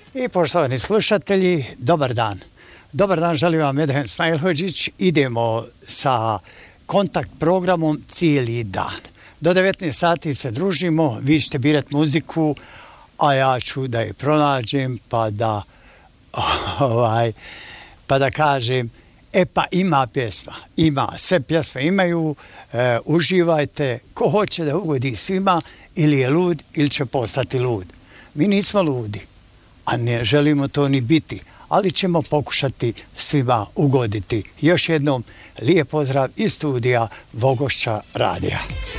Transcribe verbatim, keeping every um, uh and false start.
I poštovani slušatelji, dobar dan. Dobar dan, želim vam Medhem Smajlhođić. Idemo sa kontakt programom cijeli dan. Do devetnaest sati se družimo, vi ćete birati muziku, a ja ću da je pronađem pa da, ovaj, pa da kažem, e pa ima pjesma, ima, sve pjesme imaju, e, uživajte, ko hoće da ugodi svima, ili je lud ili će postati lud. Mi nismo ludi, a ne želimo to ni biti, ali ćemo pokušati svima ugoditi. Još jednom lijep pozdrav iz studija Vogošća radija.